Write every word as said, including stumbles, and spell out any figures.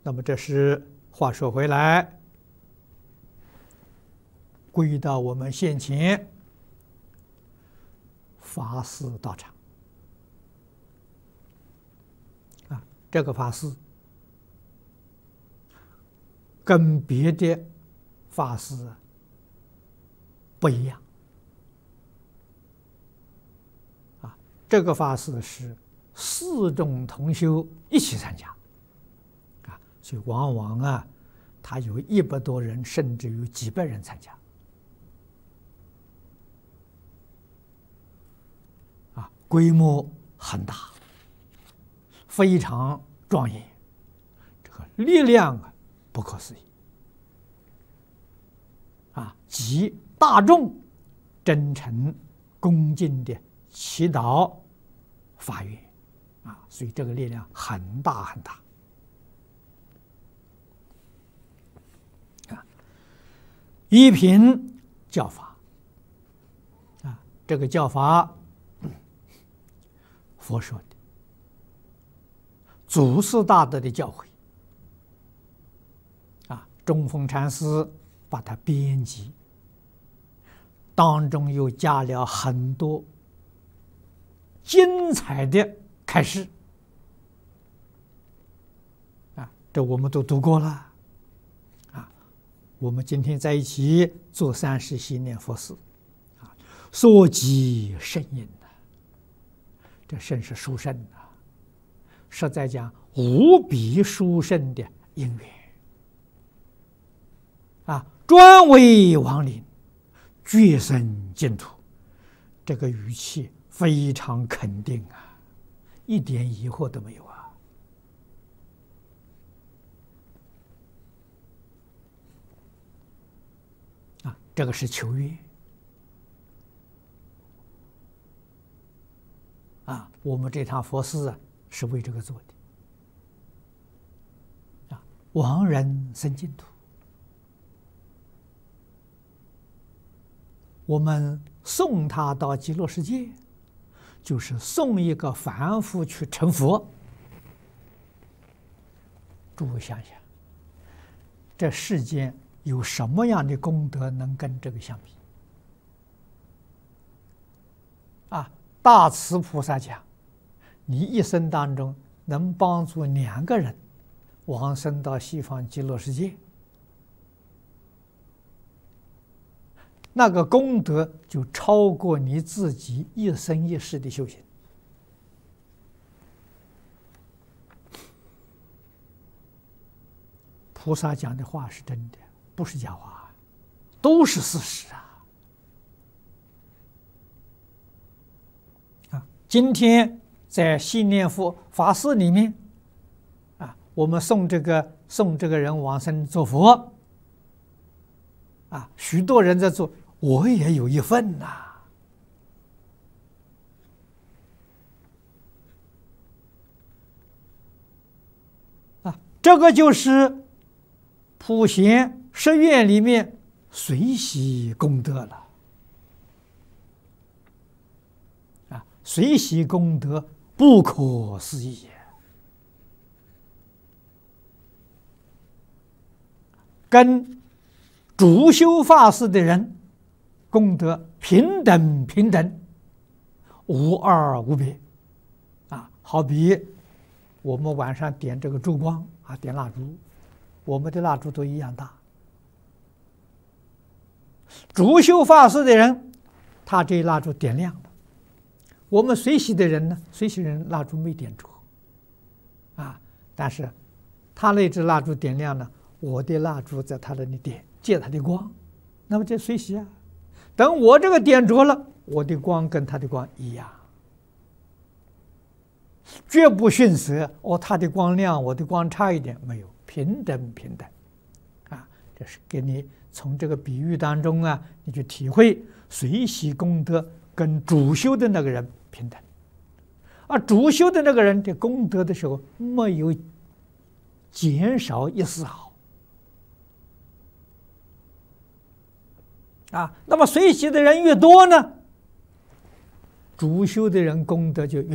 那么这是话说回来，归到我们现前法师道场啊，这个法师跟别的法师不一样啊，这个法师是四众同修一起参加啊，所以往往啊，他有一百多人，甚至有几百人参加啊，规模很大，非常庄严，这个力量啊不可思议啊！集大众真诚恭敬的祈祷发愿啊，所以这个力量很大很大啊！一品教法啊，这个教法佛说的，祖师大德的教诲啊，中峰禅师把它编辑，当中又加了很多精彩的开示啊，这我们都读过了啊。我们今天在一起做三世系念佛事啊，所集甚因呐，这甚是殊胜啊，实在讲无比殊胜的因缘啊，专为亡灵决生净土，这个语气非常肯定啊，一点疑惑都没有啊！啊，这个是求愿啊，我们这堂佛事啊是为这个做的啊，亡人生净土。我们送他到极乐世界，就是送一个凡夫去成佛。诸位想想，这世间有什么样的功德能跟这个相比？啊，大慈菩萨讲，你一生当中能帮助两个人往生到西方极乐世界，那个功德就超过你自己一生一世的修行。菩萨讲的话是真的，不是假话，都是事实啊！啊，今天在信念佛法事里面，啊，我们送这个送这个人往生做佛，啊，许多人在做。我也有一份呐、啊，啊，这个就是普贤十愿里面随喜功德了，啊，随喜功德不可思议，跟主修法事的人功德平等平等，无二无别啊！好比我们晚上点这个烛光啊，点蜡烛，我们的蜡烛都一样大。主修法事的人，他这蜡烛点亮了；我们随喜的人呢，随喜人蜡烛没点着啊，但是他那支蜡烛点亮了，我的蜡烛在他那里点，借他的光，那么这随喜啊。等我这个点着了，我的光跟他的光一样，绝不逊色。哦，他的光亮，我的光差一点，没有，平等平等，啊，这是给你从这个比喻当中啊，你去体会随喜功德跟主修的那个人平等，而主修的那个人的功德的时候没有减少一丝毫。啊，那么随喜的人越多呢，主修的人功德就越